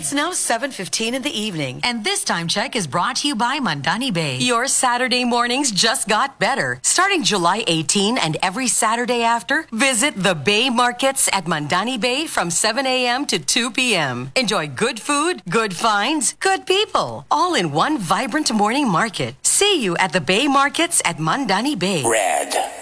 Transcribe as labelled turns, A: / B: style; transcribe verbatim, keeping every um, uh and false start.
A: It's now seven fifteen in the evening.
B: And this time check is brought to you by Mandani Bay.
A: Your Saturday mornings just got better. Starting July eighteenth and every Saturday after, visit the Bay Markets at Mandani Bay from seven a.m. to two p.m. Enjoy good food, good finds, good people, all in one vibrant morning market. See you at the Bay Markets at Mandani Bay.
C: Red.